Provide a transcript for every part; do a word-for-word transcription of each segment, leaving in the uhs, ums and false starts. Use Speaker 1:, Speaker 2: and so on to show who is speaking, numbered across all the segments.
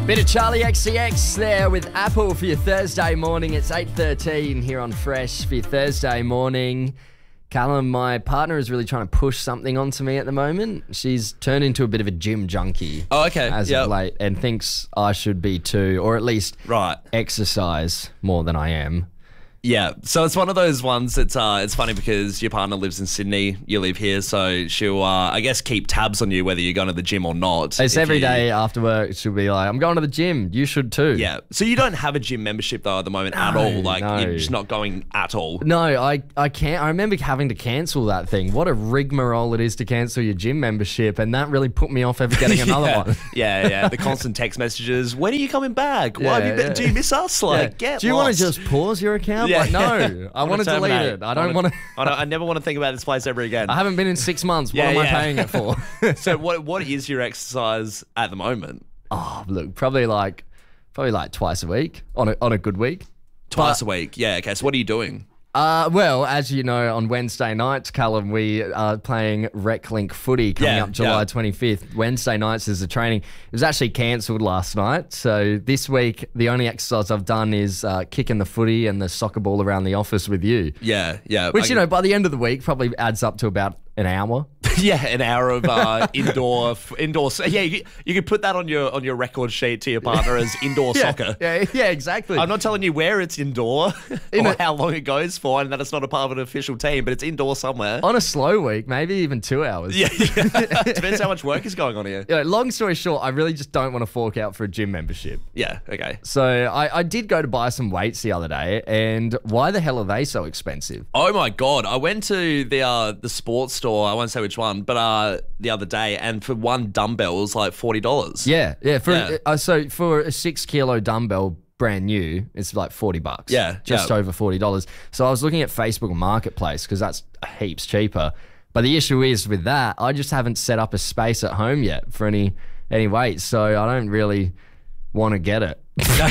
Speaker 1: Bit of Charlie X C X there with Apple for your Thursday morning. It's eight thirteen here on Fresh for your Thursday morning. Callum, my partner is really trying to push something onto me at the moment. She's turned into a bit of a gym junkie.
Speaker 2: Oh, okay.
Speaker 1: As
Speaker 2: yep.
Speaker 1: of late, and thinks I should be too, or at least
Speaker 2: right.
Speaker 1: exercise more than I am.
Speaker 2: Yeah, so it's one of those ones that's, uh, it's funny because your partner lives in Sydney, you live here, so she'll, uh, I guess, keep tabs on you whether you're going to the gym or not.
Speaker 1: It's every
Speaker 2: you...
Speaker 1: day after work, she'll be like, I'm going to the gym, you should too.
Speaker 2: Yeah, so you don't have a gym membership though at the moment
Speaker 1: no,
Speaker 2: at all, like
Speaker 1: no.
Speaker 2: you're just not going at all.
Speaker 1: No, I, I can't. I remember having to cancel that thing. What a rigmarole it is to cancel your gym membership, and that really put me off ever getting another
Speaker 2: yeah.
Speaker 1: one.
Speaker 2: yeah, yeah, the constant text messages, when are you coming back?
Speaker 1: Yeah,
Speaker 2: Why have you been,
Speaker 1: yeah.
Speaker 2: do you miss us? Like,
Speaker 1: Yeah.
Speaker 2: get
Speaker 1: Do you
Speaker 2: lost.
Speaker 1: want to just pause your account?
Speaker 2: Yeah.
Speaker 1: Like, no. I, I want to delete it. I don't want to.
Speaker 2: I, don't, I never want to think about this place ever again.
Speaker 1: I haven't been in six months. What
Speaker 2: Yeah,
Speaker 1: am
Speaker 2: yeah.
Speaker 1: I paying it for?
Speaker 2: So what what is your exercise at the moment?
Speaker 1: Oh, look, probably like, probably like twice a week on a on a good week.
Speaker 2: Twice
Speaker 1: But-
Speaker 2: a week. Yeah. Okay. So what are you doing?
Speaker 1: Uh, well, as you know, on Wednesday nights, Callum, we are playing Rec Link footy coming
Speaker 2: Yeah,
Speaker 1: up July
Speaker 2: yeah.
Speaker 1: twenty-fifth. Wednesday nights is the training. It was actually cancelled last night. So this week, the only exercise I've done is uh, kicking the footy and the soccer ball around the office with you.
Speaker 2: Yeah. Yeah.
Speaker 1: Which,
Speaker 2: I-
Speaker 1: you know, by the end of the week, probably adds up to about an hour.
Speaker 2: Yeah, an hour of uh, indoor f- indoor. Yeah, you, you could put that on your on your record sheet to your partner as indoor
Speaker 1: yeah,
Speaker 2: soccer.
Speaker 1: Yeah, yeah, exactly.
Speaker 2: I'm not telling you where it's indoor
Speaker 1: In
Speaker 2: or
Speaker 1: a-
Speaker 2: how long it goes for, and that it's not a part of an official team, but it's indoor somewhere.
Speaker 1: On a slow week, maybe even two hours.
Speaker 2: Yeah, yeah. Depends how much work is going on here.
Speaker 1: You know, long story short, I really just don't want to fork out for a gym membership.
Speaker 2: Yeah. Okay.
Speaker 1: So I, I did go to buy some weights the other day, and why the hell are they so expensive?
Speaker 2: Oh my god! I went to the uh, the sports store. I won't say which one, but uh, the other day, and for one dumbbell it was like forty dollars.
Speaker 1: Yeah, yeah. For
Speaker 2: Yeah.
Speaker 1: Uh, so for a six kilo dumbbell, brand new, it's like forty bucks.
Speaker 2: Yeah,
Speaker 1: just
Speaker 2: yeah.
Speaker 1: over forty dollars. So I was looking at Facebook Marketplace because that's heaps cheaper. But the issue is with that, I just haven't set up a space at home yet for any any weights, so I don't really want to get it.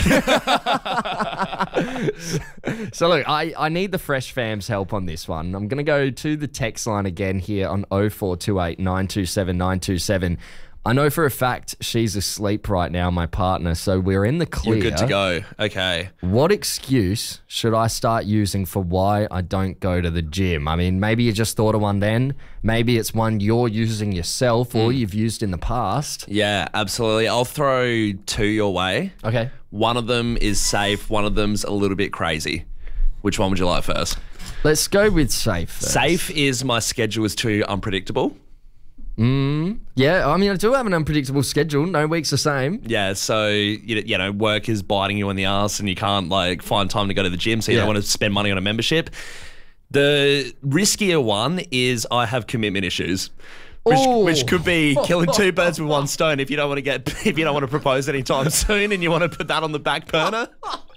Speaker 1: So look, I, I need the Fresh Fam's help on this one. I'm going to go to the text line again here on oh four two eight, nine two seven, nine two seven. I know for a fact she's asleep right now, my partner, so we're in the clear.
Speaker 2: You're good to go. Okay.
Speaker 1: What excuse should I start using for why I don't go to the gym? I mean, maybe you just thought of one then. Maybe it's one you're using yourself or you've used in the past.
Speaker 2: Yeah, absolutely. I'll throw two your way.
Speaker 1: Okay.
Speaker 2: One of them is safe. One of them's a little bit crazy. Which one would you like first?
Speaker 1: Let's go with safe first.
Speaker 2: Safe is my schedule is too unpredictable.
Speaker 1: Mm, yeah, I mean, I do have an unpredictable schedule. No week's the same.
Speaker 2: Yeah, so, you you know, work is biting you in the ass and you can't, like, find time to go to the gym, so you
Speaker 1: Yeah.
Speaker 2: don't want to spend money on a membership. The riskier one is I have commitment issues. Which,
Speaker 1: Ooh.
Speaker 2: which could be killing two birds with one stone if you don't want to get if you don't want to propose anytime soon and you want to put that on the back burner.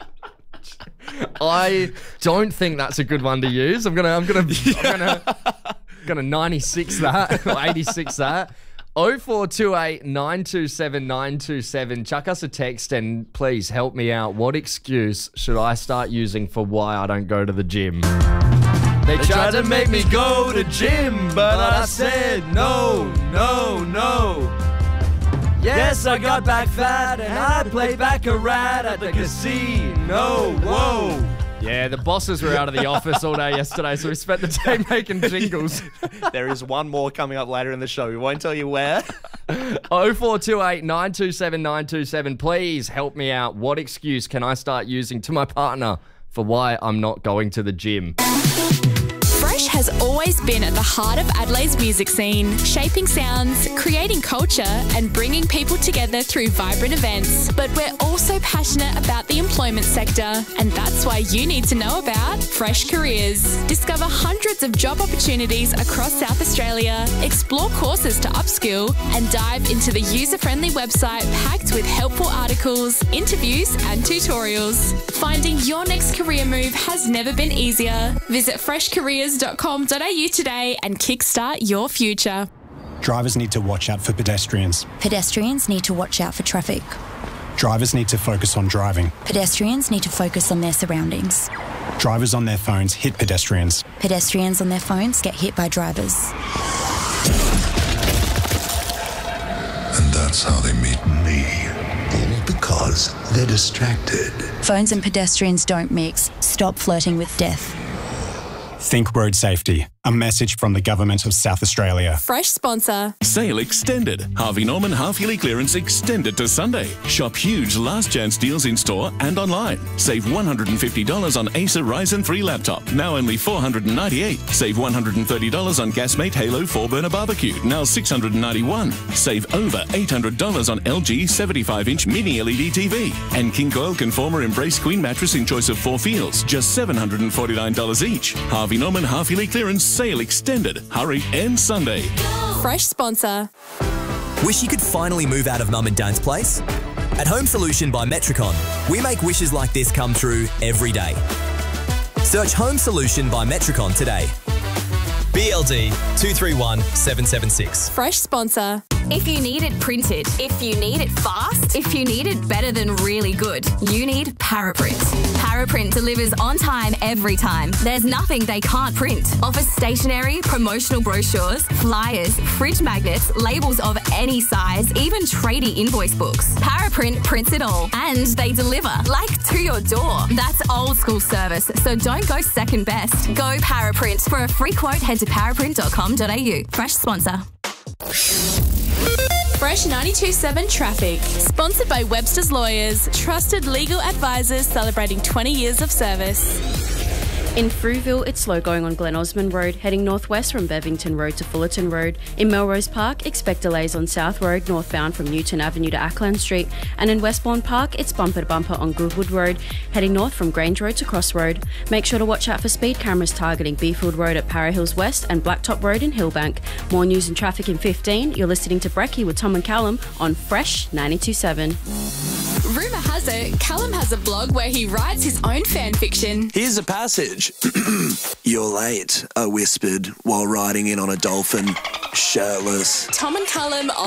Speaker 1: I don't think that's a good one to use. I'm gonna, I'm gonna, I'm gonna, gonna ninety-six that or eighty-six that. oh four two eight, nine two seven, nine two seven. Chuck us a text and please help me out. What excuse should I start using for why I don't go to the gym? They tried to make me go to gym, but I said no, no, no. Yes, I got back fat and I played baccarat at the casino. Whoa. Yeah, the bosses were out of the office all day yesterday, so we spent the day making jingles.
Speaker 2: There is one more coming up later in the show. We won't tell you where.
Speaker 1: oh four two eight, nine two seven, nine two seven. Please help me out. What excuse can I start using to my partner for why I'm not going to the gym?
Speaker 3: Fresh has always been at the heart of Adelaide's music scene, shaping sounds, creating culture, and bringing people together through vibrant events. But we're also passionate about the employment sector, and that's why you need to know about Fresh Careers. Discover hundreds of job opportunities across South Australia, explore courses to upskill, and dive into the user-friendly website packed with helpful articles, interviews, and tutorials. Finding your next career move has never been easier. Visit fresh careers dot com dot a u today and kickstart your future.
Speaker 4: Drivers need to watch out for pedestrians.
Speaker 5: Pedestrians need to watch out for traffic.
Speaker 4: Drivers need to focus on driving.
Speaker 5: Pedestrians need to focus on their surroundings.
Speaker 4: Drivers on their phones hit pedestrians.
Speaker 5: Pedestrians on their phones get hit by drivers.
Speaker 6: And that's how they meet me. All because because they're distracted.
Speaker 5: Phones and pedestrians don't mix. Stop flirting with death.
Speaker 4: Think road safety. A message from the Government of South Australia.
Speaker 3: Fresh sponsor.
Speaker 7: Sale extended. Harvey Norman half-yearly clearance extended to Sunday. Shop huge last chance deals in store and online. Save one hundred fifty dollars on Acer Ryzen three laptop, now only four hundred ninety-eight dollars. Save one hundred thirty dollars on Gasmate Halo four burner barbecue, now six hundred ninety-one dollars. Save over eight hundred dollars on L G seventy-five inch mini L E D T V. And King Coil Conformer Embrace Queen mattress in choice of four feels, just seven hundred forty-nine dollars each. Harvey Norman half-yearly clearance sale extended. Hurry and Sunday.
Speaker 3: Fresh sponsor.
Speaker 8: Wish you could finally move out of mum and dad's place? At Home Solution by Metricon, we make wishes like this come true every day. Search Home Solution by Metricon today. B L D two three one seven seven six.
Speaker 3: Fresh sponsor.
Speaker 9: If you need it printed, if you need it fast, if you need it better than really good, you need Paraprint. Paraprint delivers on time every time. There's nothing they can't print. Offers stationery, promotional brochures, flyers, fridge magnets, labels of any size, even tradie invoice books. Paraprint prints it all and they deliver, like to your door. That's old school service, so don't go second best. Go Paraprint. For a free quote, head to paraprint dot com dot a u. Fresh sponsor.
Speaker 3: Fresh ninety-two point seven Traffic. Sponsored by Webster's Lawyers, trusted legal advisors celebrating twenty years of service.
Speaker 10: In Frueville, it's slow going on Glen Osmond Road, heading northwest from Bevington Road to Fullerton Road. In Melrose Park, expect delays on South Road, northbound from Newton Avenue to Ackland Street. And in Westbourne Park, it's bumper to bumper on Goodwood Road, heading north from Grange Road to Cross Road. Make sure to watch out for speed cameras targeting Beefield Road at Para Hills West and Blacktop Road in Hillbank. More news and traffic in fifteen. You're listening to Brekkie with Tom and Callum on Fresh ninety-two point seven.
Speaker 3: Rumour has it, Callum has a blog where he writes his own fan fiction.
Speaker 11: Here's a passage. You're late, I whispered while riding in on a dolphin, shirtless.
Speaker 3: Tom and Callum on